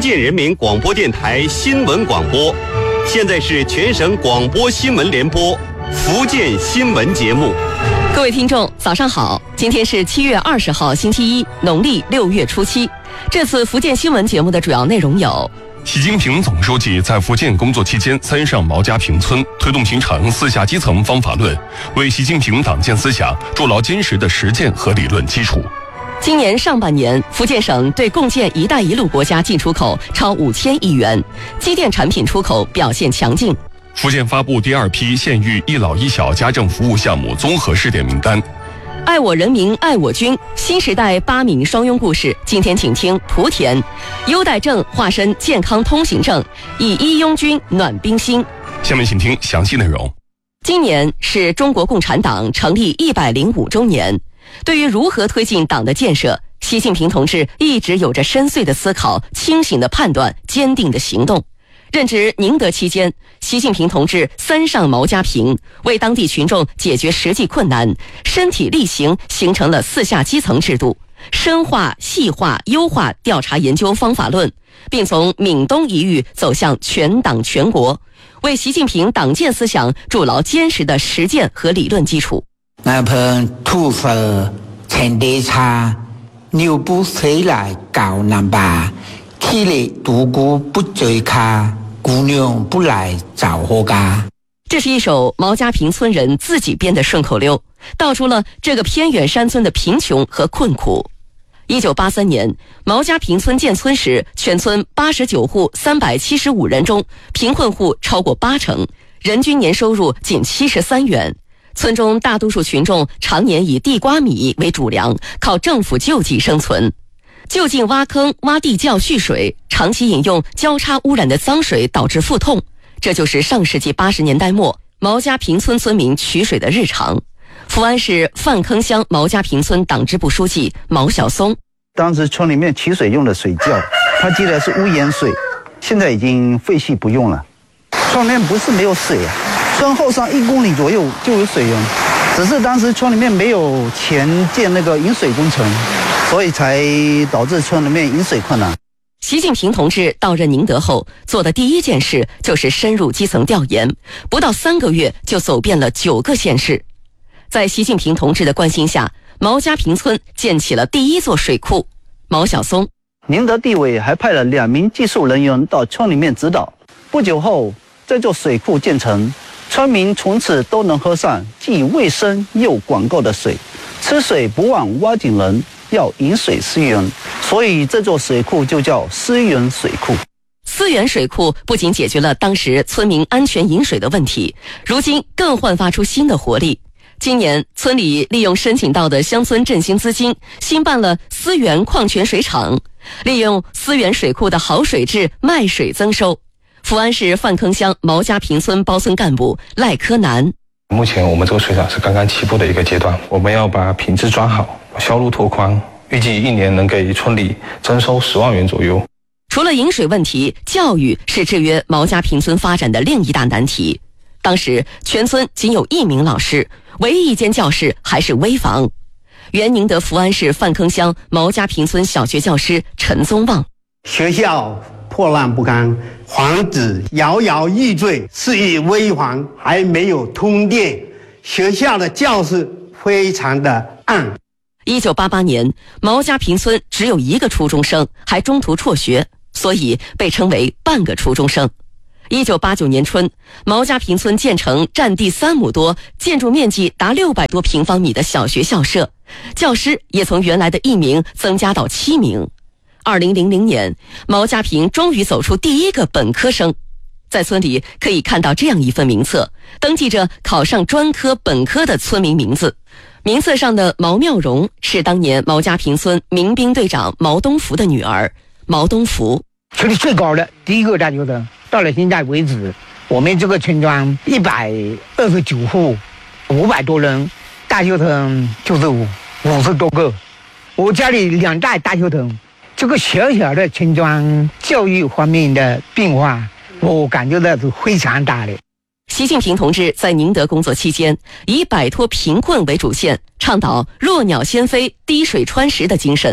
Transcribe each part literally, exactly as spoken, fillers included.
建人民广播电台新闻广播，现在是全省广播新闻联播福建新闻节目。 各位听众，早上好！今天是七月二十号，星期一，农历六月初七。这次福建新闻节目的主要内容有： 习近平总书记在福建工作期间三上毛家坪村，推动形成四下基层方法论，为习近平党建思想筑牢坚实的实践和理论基础。 今年上半年，福建省对共建“一带一路”国家进出口超五千亿元，机电产品出口表现强劲。 福建发布第二批县域一老一小家政服务项目综合试点名单。 爱我人民爱我军，新时代八闽双拥故事，今天请听莆田。优待证化身健康通行证，以一拥军暖兵心。 下面请听详细内容。 今年是中国共产党成立一百零五周年，对于如何推进党的建设，习近平同志一直有着深邃的思考、清醒的判断、坚定的行动。任职宁德期间，习近平同志三上毛家坪，为当地群众解决实际困难，身体力行形成了四下基层制度，深化、细化、优化调查研究方法论，并从闽东一域走向全党全国，为习近平党建思想筑牢坚实的实践和理论基础。 那盆土色成地差，牛不回来搞南巴，体力独孤不追卡。姑娘不来找活嘎。 这是一首毛家坪村人自己编的顺口溜，道出了这个偏远山村的贫穷和困苦。一九八三年，毛家坪村建村时，全村八十九户三百七十五人中，贫困户超过八成，人均年收入仅七十三元。村中大多数群众常年以地瓜米为主粮，靠政府救济生存。就近挖坑、挖地窖蓄水，长期饮用交叉污染的脏水，导致腹痛。这就是上世纪八十年代末毛家坪村村民取水的日常。福安市范坑乡毛家坪村党支部书记毛晓松： 当时村里面取水用的水窖，它接的是污盐水，现在已经废弃不用了。村里面不是没有水啊，村后上一公里左右就有水源，只是当时村里面没有钱建那个引水工程，所以才导致村里面饮水困难。 习近平同志到任宁德后做的第一件事就是深入基层调研，不到三个月就走遍了九个县市。在习近平同志的关心下，毛家坪村建起了第一座水库。毛晓松： 宁德地委还派了两名技术人员到村里面指导。不久后，这座水库建成，村民从此都能喝上既卫生又广告的水，吃水不忘挖井人，要饮水思源，所以这座水库就叫思源水库。 思源水库不仅解决了当时村民安全饮水的问题，如今更焕发出新的活力。今年，村里利用申请到的乡村振兴资金，新办了思源矿泉水厂，利用思源水库的好水质卖水增收。福安市范坑乡毛家坪村包村干部赖科南： 目前我们这个水厂是刚刚起步的一个阶段，我们要把品质抓好，销路拓宽，预计一年能给村里增收十万元左右。 除了饮水问题，教育是制约毛家坪村发展的另一大难题。当时全村仅有一名老师，唯一一间教室还是危房。原宁德福安市范坑乡毛家坪村小学教师陈宗旺： 学校破烂不堪，房子摇摇欲坠，是以危房，还没有通电，学校的教室非常的暗。 一九八八年，毛家坪村只有一个初中生，还中途辍学，所以被称为半个初中生。一九八九年春，毛家坪村建成占地三亩多、建筑面积达六百多平方米的小学校舍，教师也从原来的一名增加到七名。二零零零年，毛家坪终于走出第一个本科生。在村里可以看到这样一份名册，登记着考上专科、本科的村民名字。名册上的毛妙荣是当年毛家坪村民兵队长毛东福的女儿。毛东福： 村里最高的第一个大学生，到了现在为止，我们这个村庄一百二十九户，五百多人，大学生就是五五十多个。我家里两代大学生，这个小小的村庄教育方面的变化，我感觉到是非常大的。 习近平同志在宁德工作期间，以摆脱贫困为主线，倡导弱鸟先飞、滴水穿石的精神。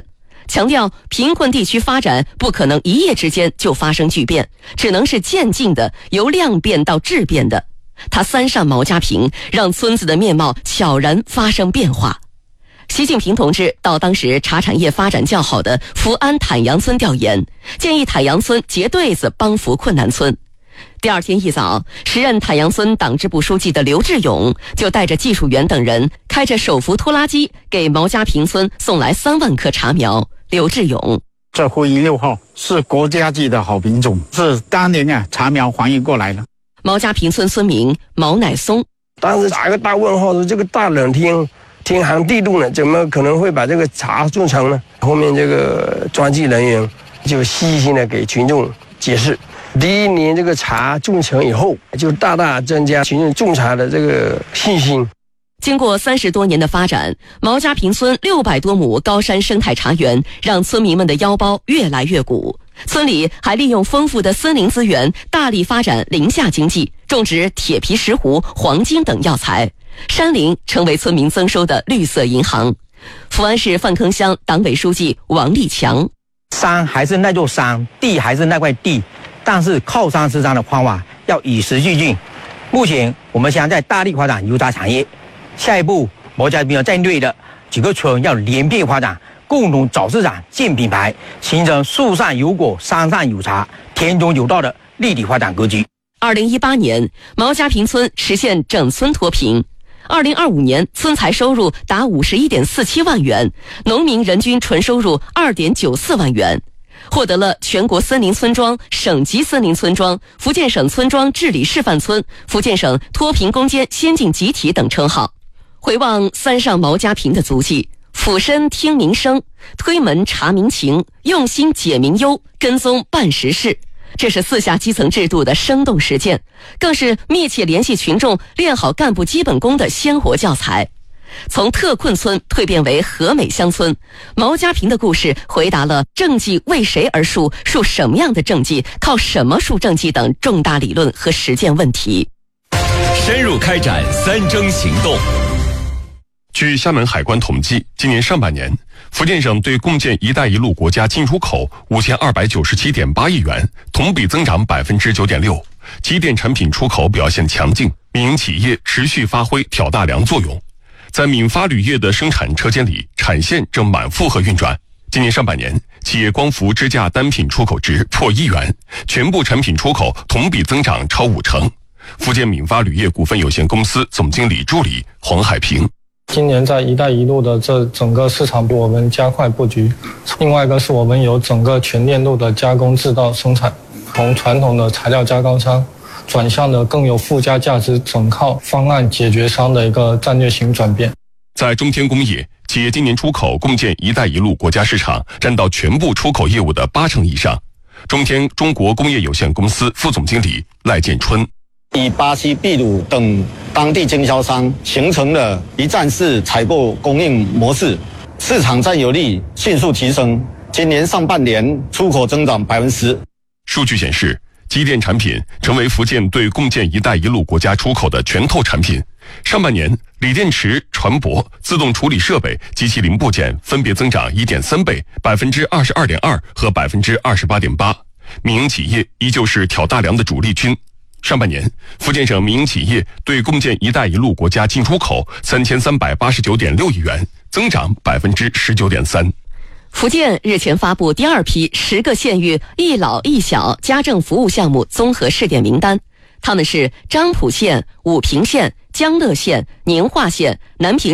强调贫困地区发展不可能一夜之间就发生巨变，只能是渐进的，由量变到质变的。他三上毛家坪，让村子的面貌悄然发生变化。习近平同志到当时茶产业发展较好的福安坦阳村调研，建议坦阳村结对子帮扶困难村。第二天一早，时任坦阳村党支部书记的刘志勇就带着技术员等人，开着手扶拖拉机给毛家坪村送来三万棵茶苗。刘志勇： 这沪一六号是国家级的好品种，是当年啊茶苗繁育过来的。 毛家坪村村民毛乃松： 当时打个大问号，说这个大冷天天寒地冻呢，怎么可能会把这个茶种成呢？后面这个专技人员就细心的给群众解释，第一年这个茶种成以后，就大大增加群众种茶的这个信心。 经过三十多年的发展，毛家坪村六百多亩高山生态茶园，让村民们的腰包越来越鼓。村里还利用丰富的森林资源，大力发展林下经济，种植铁皮石斛、黄金等药材。山林成为村民增收的绿色银行。福安市范坑乡党委书记王立强： 山还是那座山，地还是那块地，但是靠山吃山的方法要与时俱进。目前我们乡在大力发展油茶产业，下一步毛家坪战队的几个村要连片发展，共同找市场、建品牌，形成树上有果、山上有茶、田中有道的立体发展格局。 二零一八年，毛家坪村实现整村脱贫。二零二五年，村财收入达五十一点四七万元，农民人均纯收入二点九四万元，获得了全国森林村庄、省级森林村庄、福建省村庄治理示范村、福建省脱贫攻坚先进集体等称号。回望三上毛家坪的足迹，俯身听民声，推门察民情，用心解民忧，跟踪办实事。这是四下基层制度的生动实践，更是密切联系群众、练好干部基本功的鲜活教材。从特困村蜕变为和美乡村，毛家坪的故事回答了政绩为谁而树、树什么样的政绩、靠什么树政绩等重大理论和实践问题。 深入开展三征行动。 据厦门海关统计，今年上半年，福建省对共建“一带一路”国家进出口五千二百九十七点八亿元，同比增长百分之九点六。机电产品出口表现强劲，民营企业持续发挥挑大梁作用。在闽发铝业的生产车间里，产线正满负荷运转。今年上半年，企业光伏支架单品出口值破亿元，全部产品出口同比增长超五成。福建闽发铝业股份有限公司总经理助理黄海平： 今年在“一带一路”的这整个市场，我们加快布局。另外一个是我们有整个全链路的加工制造生产，从传统的材料加工商转向了更有附加价值整套方案解决商的一个战略性转变。 在中天工业，企业今年出口共建“一带一路”国家市场占到全部出口业务的八成以上。中天中国工业有限公司副总经理赖建春： 以巴西、秘鲁等当地经销商形成了一站式采购供应模式，市场占有率迅速提升。今年上半年出口增长百分之十。 数据显示，机电产品成为福建对共建“一带一路”国家出口的全透产品。上半年，锂电池、船舶、自动处理设备及其零部件分别增长 一点三倍、百分之二十二点二和百分之二十八点八。民营企业依旧是挑大梁的主力军。上半年，福建省民营企业对共建“一带一路”国家进出口三千三百八十九点六亿元，增长百分之十九点三。 福建日前发布第二批十个县域一老一小家政服务项目综合试点名单，他们是漳浦县、武平县、江乐县、宁化县、南平